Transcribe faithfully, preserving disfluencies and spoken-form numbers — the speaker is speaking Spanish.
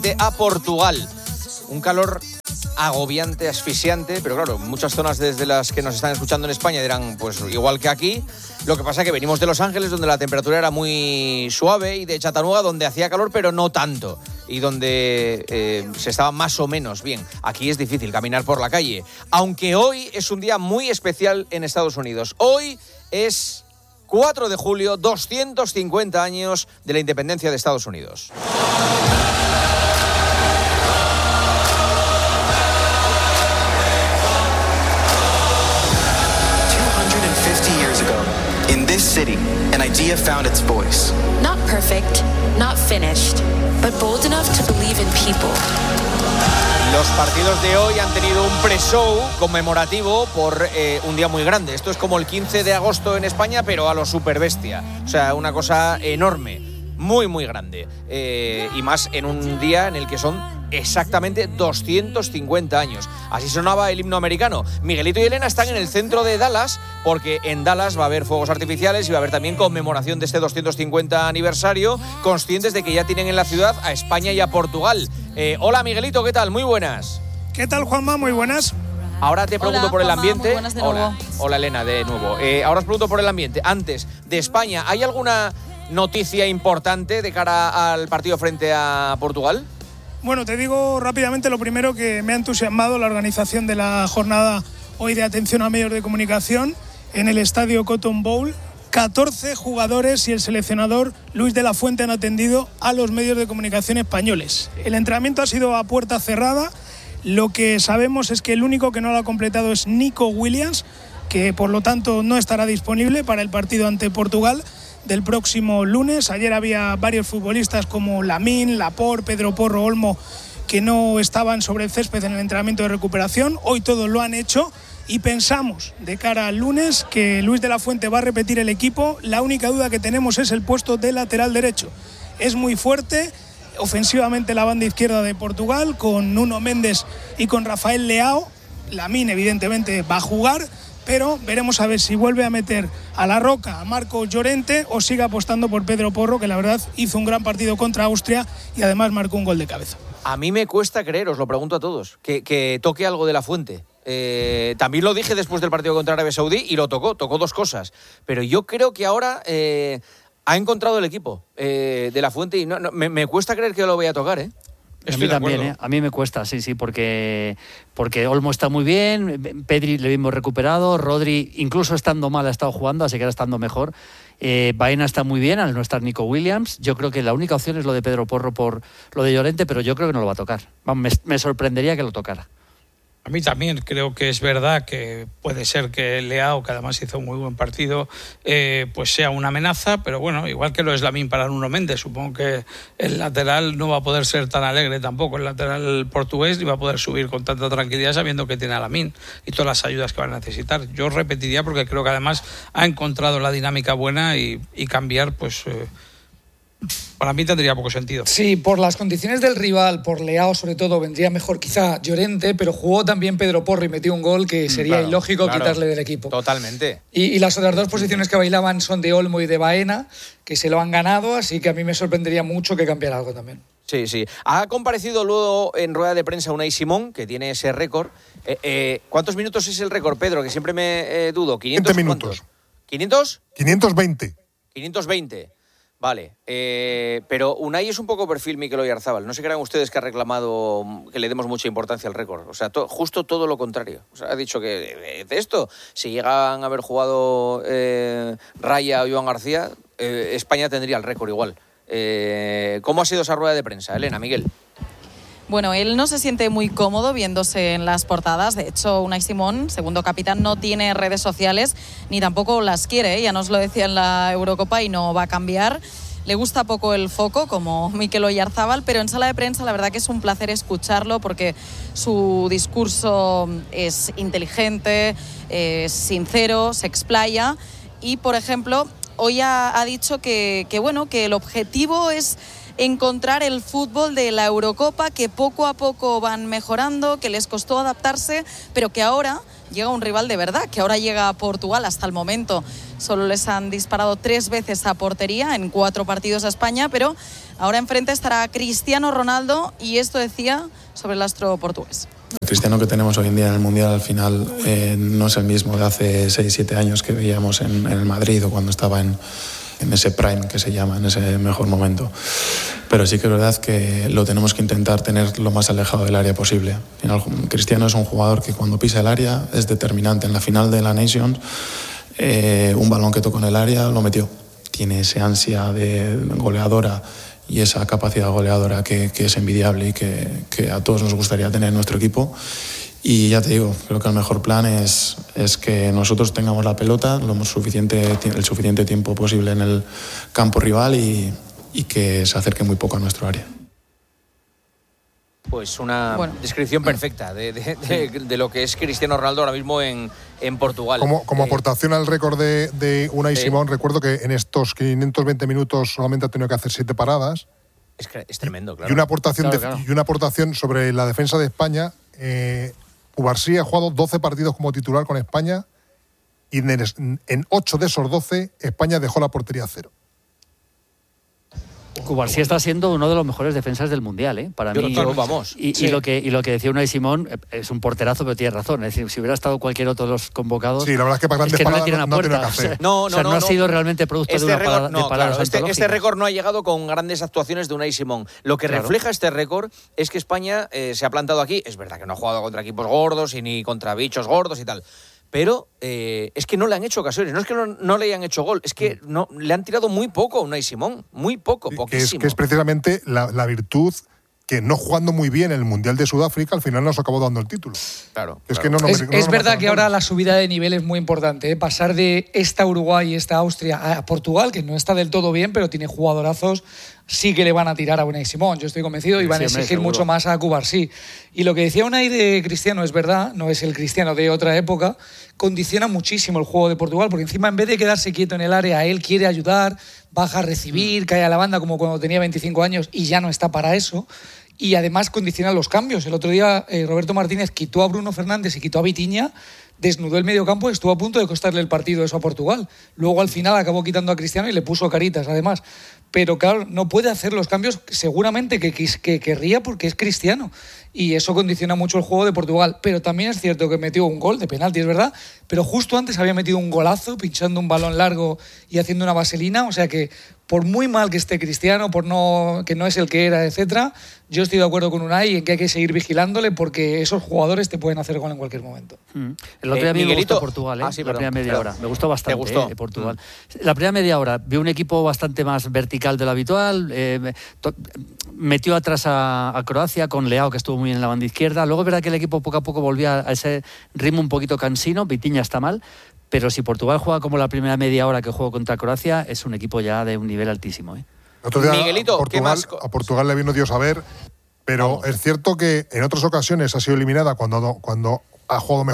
a Portugal. Un calor agobiante, asfixiante, pero claro, muchas zonas desde las que nos están escuchando en España dirán, pues igual que aquí. Lo que pasa es que venimos de Los Ángeles, donde la temperatura era muy suave, y de Chattanooga, donde hacía calor, pero no tanto, y donde eh, se estaba más o menos bien. Aquí es difícil caminar por la calle, aunque hoy es un día muy especial en Estados Unidos. Hoy es cuatro de julio, doscientos cincuenta años de la independencia de Estados Unidos. In this city, an idea found its voice. Not perfect, not finished, but bold enough to believe in people. Los partidos de hoy han tenido un pre-show conmemorativo por eh, un día muy grande. Esto es como el quince de agosto en España, pero a lo superbestia. O sea, una cosa enorme, muy, muy grande. Eh, y más en un día en el que son exactamente doscientos cincuenta años. Así sonaba el himno americano. Miguelito y Elena están en el centro de Dallas, porque en Dallas va a haber fuegos artificiales y va a haber también conmemoración de este doscientos cincuenta aniversario, conscientes de que ya tienen en la ciudad a España y a Portugal. Eh, hola Miguelito, ¿qué tal? Muy buenas. ¿Qué tal, Juanma? Muy buenas. Ahora te pregunto Hola, por el Juanma, ambiente. muy buenas de Hola, nuevo. hola Elena, de nuevo. Eh, ahora os pregunto por el ambiente. Antes, de España, ¿hay alguna noticia importante de cara al partido frente a Portugal? Bueno, te digo rápidamente lo primero, que me ha entusiasmado la organización de la jornada hoy de atención a medios de comunicación en el estadio Cotton Bowl. catorce jugadores y el seleccionador Luis de la Fuente han atendido a los medios de comunicación españoles. El entrenamiento ha sido a puerta cerrada. Lo que sabemos es que el único que no lo ha completado es Nico Williams, que por lo tanto no estará disponible para el partido ante Portugal del próximo lunes. Ayer había varios futbolistas como Lamine, Laporte, Pedro Porro, Olmo, que no estaban sobre el césped en el entrenamiento de recuperación. Hoy todos lo han hecho y pensamos de cara al lunes que Luis de la Fuente va a repetir el equipo. La única duda que tenemos es el puesto de lateral derecho. Es muy fuerte ofensivamente la banda izquierda de Portugal, con Nuno Méndez y con Rafael Leao. Lamine evidentemente va a jugar, pero veremos a ver si vuelve a meter a La Roca, a Marco Llorente, o sigue apostando por Pedro Porro, que la verdad hizo un gran partido contra Austria y además marcó un gol de cabeza. A mí me cuesta creer, os lo pregunto a todos, que, que toque algo de la Fuente. Eh, también lo dije después del partido contra Arabia Saudí y lo tocó, tocó dos cosas. Pero yo creo que ahora eh, ha encontrado el equipo eh, de la Fuente y no, no, me, me cuesta creer que lo vaya a tocar, ¿eh? A mí también, ¿eh? A mí me cuesta, sí, sí, porque, porque Olmo está muy bien, Pedri le hemos recuperado, Rodri incluso estando mal ha estado jugando, así que ahora estando mejor. Eh, Baena está muy bien, al no estar Nico Williams. Yo creo que la única opción es lo de Pedro Porro por lo de Llorente, pero yo creo que no lo va a tocar. Me, me sorprendería que lo tocara. A mí también creo que es verdad que puede ser que Leao, que además hizo un muy buen partido, eh, pues sea una amenaza, pero bueno, igual que lo es Lamine para Nuno Méndez, supongo que el lateral no va a poder ser tan alegre tampoco, el lateral portugués, ni va a poder subir con tanta tranquilidad sabiendo que tiene a Lamine y todas las ayudas que van a necesitar. Yo repetiría porque creo que además ha encontrado la dinámica buena y, y cambiar, pues... Eh, para mí tendría poco sentido. Sí, por las condiciones del rival, por Leao sobre todo, vendría mejor quizá Llorente, pero jugó también Pedro Porro y metió un gol que sería claro, ilógico claro, quitarle del equipo. Totalmente. Y, y las otras dos posiciones que bailaban son de Olmo y de Baena, que se lo han ganado, así que a mí me sorprendería mucho que cambiara algo también. Sí, sí. Ha comparecido luego en rueda de prensa Unai Simón, que tiene ese récord. Eh, eh, ¿Cuántos minutos es el récord, Pedro? Que siempre me eh, dudo. ¿quinientos veinte minutos. ¿Cuántos? ¿quinientos? quinientos veinte. quinientos veinte. Vale, eh, pero Unai es un poco perfil Mikel Oyarzabal. No se crean ustedes que ha reclamado que le demos mucha importancia al récord. O sea, to, justo todo lo contrario. O sea, ha dicho que de esto, si llegan a haber jugado eh, Raya o Joan García, eh, España tendría el récord igual. Eh, ¿Cómo ha sido esa rueda de prensa, Elena, Miguel? Bueno, él no se siente muy cómodo viéndose en las portadas. De hecho, Unai Simón, segundo capitán, no tiene redes sociales ni tampoco las quiere, ¿eh? Ya nos lo decía en la Eurocopa y no va a cambiar. Le gusta poco el foco, como Mikel Oyarzabal, pero en sala de prensa la verdad que es un placer escucharlo porque su discurso es inteligente, es sincero, se explaya y, por ejemplo, hoy ha, ha dicho que, que, bueno, que el objetivo es encontrar el fútbol de la Eurocopa, que poco a poco van mejorando, que les costó adaptarse, pero que ahora llega un rival de verdad, que ahora llega a Portugal. Hasta el momento solo les han disparado tres veces a portería en cuatro partidos a España, pero ahora enfrente estará Cristiano Ronaldo y esto decía sobre el astro portugués. El Cristiano que tenemos hoy en día en el Mundial al final eh, no es el mismo de hace seis siete años que veíamos en, en el Madrid o cuando estaba en, en ese prime que se llama, en ese mejor momento. Pero sí que es verdad que lo tenemos que intentar tener lo más alejado del área posible. Al final, Cristiano es un jugador que cuando pisa el área es determinante. En la final de la Nations, eh, un balón que tocó en el área lo metió. Tiene esa ansia de goleadora y esa capacidad goleadora que, que es envidiable y que, que a todos nos gustaría tener en nuestro equipo. Y ya te digo, creo que el mejor plan es, es que nosotros tengamos la pelota lo suficiente, el suficiente tiempo posible en el campo rival y, y que se acerque muy poco a nuestro área. Pues una bueno. descripción perfecta de, de, de, de lo que es Cristiano Ronaldo ahora mismo en, en Portugal. Como, como eh, aportación al récord de, de Unai sí. Simón, recuerdo que en estos quinientos veinte minutos solamente ha tenido que hacer siete paradas. Es, es tremendo, claro. Y una aportación, claro, de, claro. Y una aportación sobre la defensa de España. Eh, Cubarsí ha jugado doce partidos como titular con España y en, en ocho de esos doce España dejó la portería a cero. Cubarsí está siendo uno de los mejores defensas del Mundial, ¿eh? Para Yo, mí. yo, vamos. Y, Sí. y, lo que, y lo que decía Unai Simón, es un porterazo, pero tiene razón. Es decir, si hubiera estado cualquier otro de los convocados. Sí, la verdad es que para grandes es que no le paradas tiran a no- no tiene puerta. que hacer. O sea, No, o no, sea, no, no, ha no. sido realmente producto Este de una récord, parada, no, de paradas claro, este, este antológicas. récord no ha llegado con grandes actuaciones de Unai Simón. Lo que Claro. refleja este récord es que España eh, se ha plantado aquí. Es verdad que no ha jugado contra equipos gordos y ni contra bichos gordos y tal. Pero eh, es que no le han hecho ocasiones. No es que no, no le hayan hecho gol. Es que no, le han tirado muy poco a Unai Simón. Muy poco, Que es, poquísimo. que es precisamente la, la virtud que no jugando muy bien en el Mundial de Sudáfrica al final nos acabó dando el título. Claro. Es claro. que no, no, Es, no es nos verdad mataron que ahora goles. la subida de nivel es muy importante, ¿eh? Pasar de esta Uruguay y esta Austria a Portugal, que no está del todo bien, pero tiene jugadorazos, sí que le van a tirar a Unai Simón. Yo estoy convencido y van a Sí, hombre, exigir seguro. mucho más a Cubarsí. Y lo que decía Unai de Cristiano es verdad, no es el Cristiano de otra época, condiciona muchísimo el juego de Portugal, porque encima en vez de quedarse quieto en el área, él quiere ayudar, baja a recibir, cae a la banda como cuando tenía veinticinco años y ya no está para eso. Y además condiciona los cambios. El otro día eh, Roberto Martínez quitó a Bruno Fernández y quitó a Vitinha, desnudó el mediocampo y estuvo a punto de costarle el partido eso a Portugal. Luego al final acabó quitando a Cristiano y le puso caritas además. Pero claro, no puede hacer los cambios seguramente que, que, que querría porque es Cristiano. Y eso condiciona mucho el juego de Portugal. Pero también es cierto que metió un gol de penalti, es verdad. Pero justo antes había metido un golazo pinchando un balón largo y haciendo una vaselina. O sea que por muy mal que esté Cristiano, por no que no es el que era, etcétera, yo estoy de acuerdo con Unai en que hay que seguir vigilándole porque esos jugadores te pueden hacer gol en cualquier momento. Mm. El otro día Eh, a mí me Miguelito. gustó Portugal, ¿eh? Ah, sí, la perdón, primera media perdón. hora. Me gustó bastante, ¿Te gustó? ¿eh? Portugal. La primera media hora vi un equipo bastante más vertical de lo habitual. Eh, to- metió atrás a, a Croacia con Leao, que estuvo muy bien en la banda izquierda. Luego es verdad que el equipo poco a poco volvía a ese ritmo un poquito cansino. Vitinha está mal. Pero si Portugal juega como la primera media hora que jugó contra Croacia, es un equipo ya de un nivel altísimo, ¿eh? El otro día Miguelito, a Portugal, ¿qué más co- a Portugal le vino Dios a ver, pero Vamos. es cierto que en otras ocasiones ha sido eliminada cuando, cuando ha jugado mejor.